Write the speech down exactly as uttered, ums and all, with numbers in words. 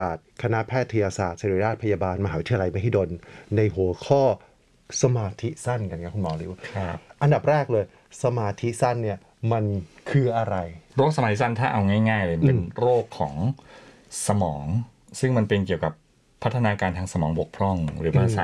คณะแพทยศาสตร์ศิริราชพยาบาลมหาวิทยาลัยมหิดลในหัวข้อสมาธิสั้นกันครับคุณหมอริวครับอันดับแรกเลยสมาธิสั้นเนี่ยมันคืออะไรโรคสมาธิสั้นถ้าเอาง่ายๆเลยเป็นโรคของสมองซึ่งมันเป็นเกี่ยวกับพัฒนาการทางสมองบกพร่องหรือภาษา